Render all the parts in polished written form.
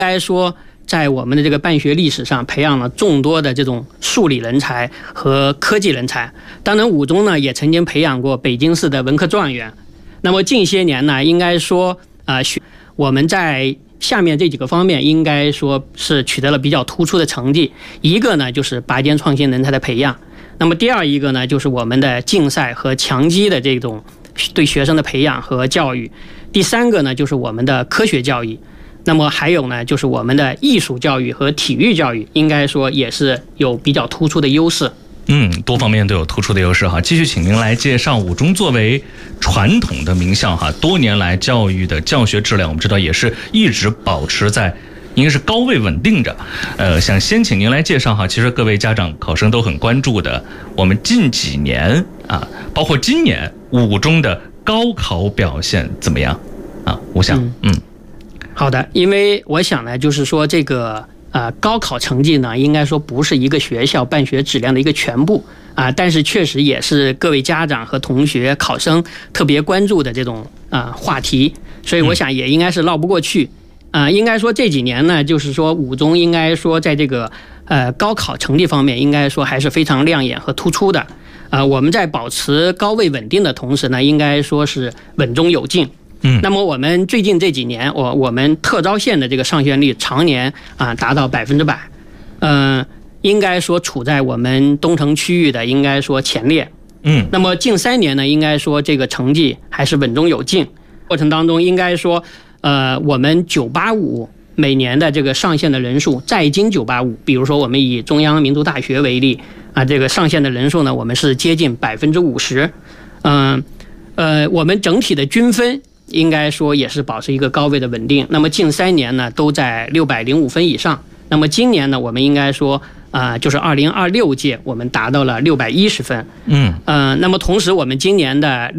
该说在我们的这个办学历史上培养了众多的这种数理人才和科技人才。当然五中呢也曾经培养过北京市的文科状元。那么近些年呢，应该说我们在下面这几个方面应该说是取得了比较突出的成绩。一个呢就是拔尖创新人才的培养，那么第二一个呢就是我们的竞赛和强基的这种对学生的培养和教育，第三个呢就是我们的科学教育，那么还有呢就是我们的艺术教育和体育教育，应该说也是有比较突出的优势。 多方面都有突出的优势哈。继续请您来介绍五中作为传统的名校哈，多年来教育的教学质量我们知道也是一直保持在应该是高位稳定着。想先请您来介绍哈，其实各位家长考生都很关注的，我们近几年啊，包括今年五中的高考表现怎么样啊？吴翔， 好的，因为我想呢，就是说这个高考成绩呢，应该说不是一个学校办学质量的一个全部但是确实也是各位家长和同学、考生特别关注的这种话题，所以我想也应该是绕不过去应该说这几年呢，就是说五中应该说在这个高考成绩方面，应该说还是非常亮眼和突出的我们在保持高位稳定的同时呢，应该说是稳中有进。那么我们最近这几年，我们特招线的这个上学率常年达到100%，应该说处在我们东城区域的应该说前列。那么近3年呢，应该说这个成绩还是稳中有进。过程当中，应该说我们985每年的这个上线的人数，在京985，比如说我们以中央民族大学为例这个上线的人数呢，我们是接近50%。我们整体的均分应该说也是保持一个高位的稳定，那么近3年呢都在605分以上。那么今年呢，我们应该说就是2026届我们达到了610分。那么同时我们今年的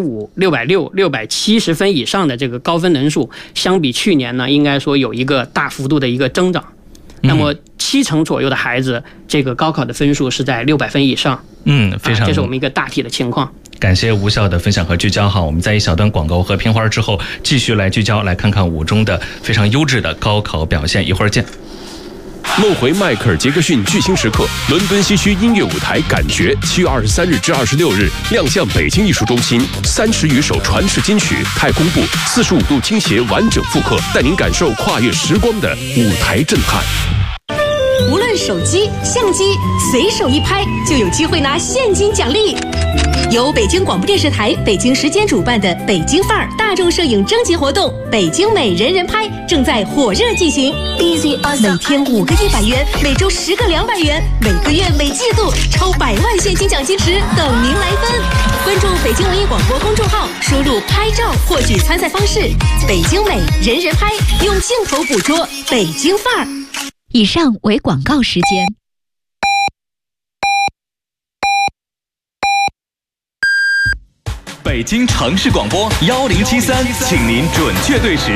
650、660、670分以上的这个高分人数，相比去年呢，应该说有一个大幅度的一个增长。那么70%左右的孩子，这个高考的分数是在600分以上。 非常， 这是我们一个大体的情况。 感谢吴校的分享和聚焦哈，我们在一小段广告和片花之后，继续来聚焦，来看看五中的非常优质的高考表现。一会儿见。 梦回迈克尔·杰克逊巨星时刻，伦敦西区音乐舞台感觉7月23日至26日亮相北京艺术中心，30余首传世金曲，太空步45度倾斜完整复刻，带您感受跨越时光的舞台震撼。 无论手机、相机，随手一拍就有机会拿现金奖励。由北京广播电视台北京时间主办的北京范儿大众摄影征集活动“北京美人人拍”正在火热进行。每天5个100元，每周10个200元，每个月每季度超100万现金奖金池等您来分。关注北京文艺广播公众号，输入“拍照”获取参赛方式。北京美人人拍，用镜头捕捉北京范儿。 以上为广告时间。 北京城市广播1073，请您准确对时。